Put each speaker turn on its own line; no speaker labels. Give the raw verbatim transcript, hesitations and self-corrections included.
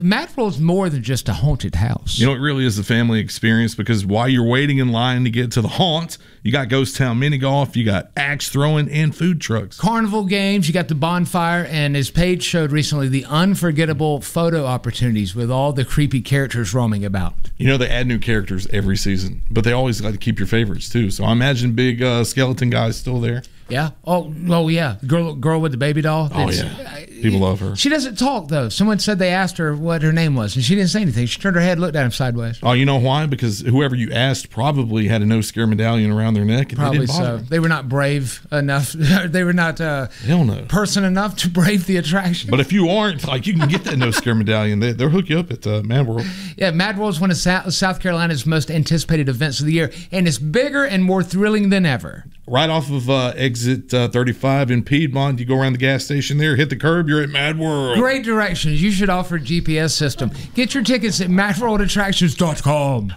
Mad World's more than just a haunted house.
You know, it really is a family experience because while you're waiting in line to get to the haunt, you got Ghost Town mini golf, you got axe throwing, and food trucks.
Carnival games, you got the bonfire, and as Paige showed recently, the unforgettable photo opportunities with all the creepy characters roaming about.
You know, they add new characters every season, but they always like to keep your favorites too. So I imagine big uh, skeleton guy's still there.
Yeah. Oh, oh yeah. Girl, girl with the baby doll.
Oh,
It's-
yeah. People love her.
She doesn't talk, though. Someone said they asked her what her name was, and she didn't say anything. She turned her head, looked at him sideways.
Oh, you know why? Because whoever you asked probably had a no scare medallion around their neck. And
Probably
they didn't bother
so.
them.
They were not brave enough. They were not uh,
Hell no.
person enough to brave the attraction.
But if you aren't, like, you can get that no scare medallion. They, they'll hook you up at uh, Mad World.
Yeah, Mad World is one of South, South Carolina's most anticipated events of the year, and it's bigger and more thrilling than ever.
Right off of uh, exit uh, thirty-five in Piedmont, you go around the gas station there, hit the curb, you're at Mad World.
Great directions. You should offer a G P S system. Get your tickets at mad world attractions dot com.